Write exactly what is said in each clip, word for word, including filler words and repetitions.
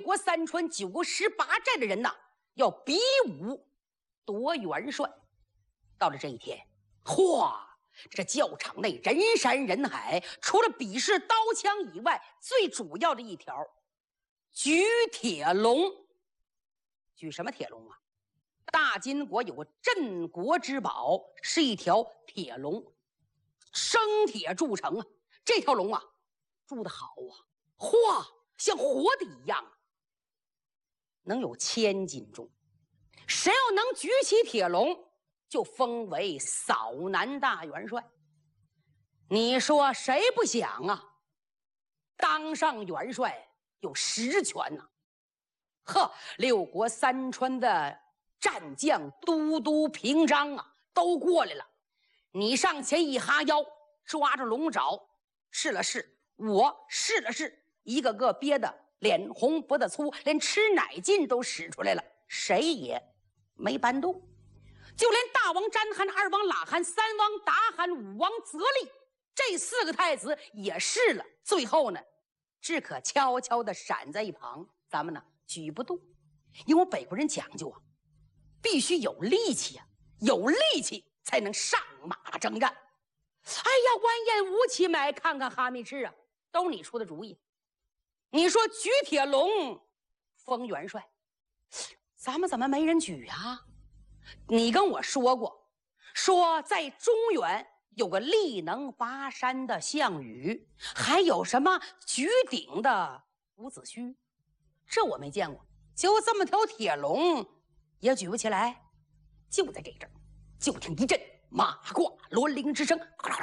国三川九国十八寨的人呐，要比武夺元帅。到了这一天，哗！这教场内人山人海，除了比试刀枪以外，最主要的一条，举铁笼。举什么铁笼啊？大金国有个镇国之宝，是一条铁笼，生铁铸成啊。这条龙啊，铸得好啊，哇，像活的一样啊，能有千斤重。谁要能举起铁笼，就封为扫南大元帅。你说谁不想啊？当上元帅有实权呐、啊！呵，六国三川的战将、都督、平章啊，都过来了。你上前一哈腰，抓着龙爪，试了试，我试了试，一个个憋得脸红脖子粗，连吃奶劲都使出来了，谁也没搬动。就连大王詹罕、二王喇罕、三王达罕、五王则利这四个太子也试了，最后呢，只可悄悄地闪在一旁。咱们呢举不动，因为北国人讲究啊，必须有力气啊，有力气才能上马征战。哎呀，完颜吴起买，看看哈密赤啊，都是你出的主意。你说举铁笼封元帅，咱们怎么没人举啊？你跟我说过，说在中原有个力能拔山的项羽，还有什么举鼎的伍子胥，这我没见过。就这么条铁笼也举不起来。就在这阵儿，就听一阵马褂骡铃之声，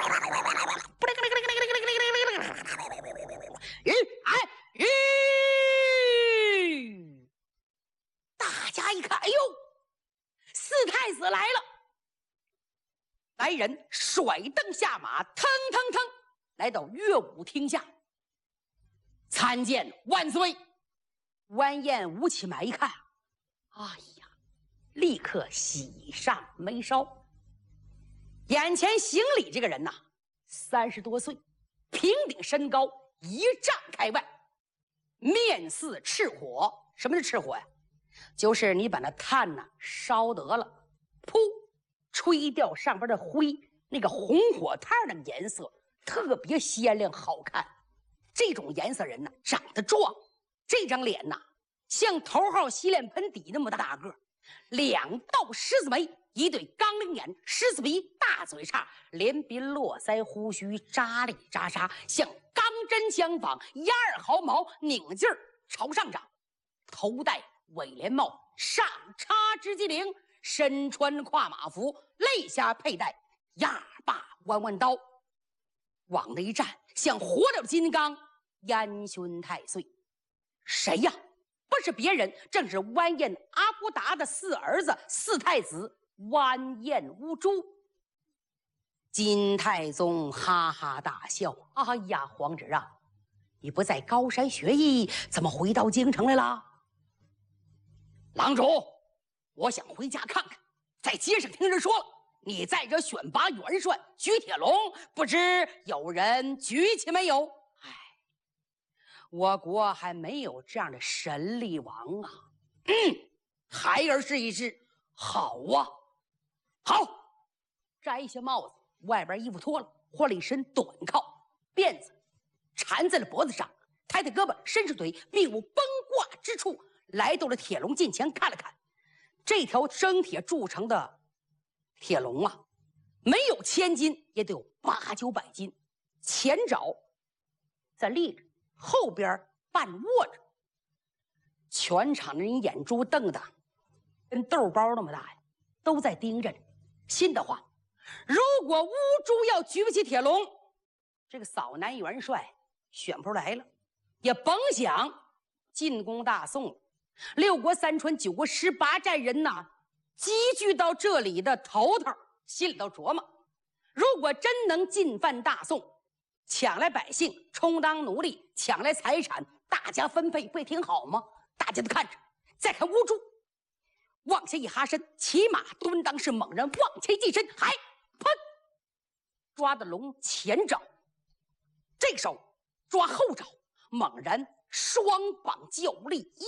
大家一看，哎呦，四太子来了。来人甩蹬下马，腾腾腾来到乐舞厅下，参见万岁。完颜吴起买一看，哎呀，立刻喜上眉梢。眼前行礼这个人呐，三十多岁，平顶身高一丈开外，面似赤火。什么是赤火呀？就是你把那炭呐烧得了，噗，吹掉上边的灰，那个红火炭的颜色特别鲜亮好看。这种颜色人呢，长得壮，这张脸呐，像头号洗脸盆底那么大个，两道狮子眉，一对钢铃眼，狮子鼻，大嘴叉，连鬓络腮，胡须扎里扎沙，像钢针相仿，压耳毫毛，拧劲儿朝上长，头戴尾帘帽，上插织机灵，身穿跨马服，肋下佩戴压把弯弯刀，往那一站，像活了金刚，烟熏太岁。谁呀？不是别人，正是完颜阿骨达的四儿子四太子完颜乌珠。金太宗哈哈大笑：“哎呀，皇侄啊，你不在高山学艺，怎么回到京城来了？”郎主，我想回家看看。在街上听人说了，你在这选拔元帅，举铁笼，不知有人举起没有？哎，我国还没有这样的神力王啊！嗯，孩儿试一试。好啊，好。摘下帽子，外边衣服脱了，换了一身短靠，辫子缠在了脖子上，抬抬胳膊，伸出腿，并无崩挂之处，来到了铁笼近前，看了看。这条生铁铸成的铁笼啊，没有千斤，也得有八九百斤。前爪在立着，后边半卧着。全场的人眼珠瞪得跟豆包那么大呀，都在盯着呢。心的话，如果乌珠要举不起铁笼，这个扫南元帅选不出来了，也甭想进攻大宋了。六国三川九国十八寨人呐，集聚到这里的头头心里头琢磨，如果真能进犯大宋，抢来百姓充当奴隶，抢来财产大家分配，不也挺好吗？大家都看着。再看乌珠往下一哈身，骑马蹲裆是猛然往前近身，还砰抓的龙前爪，这个手抓后爪，猛然双膀较力。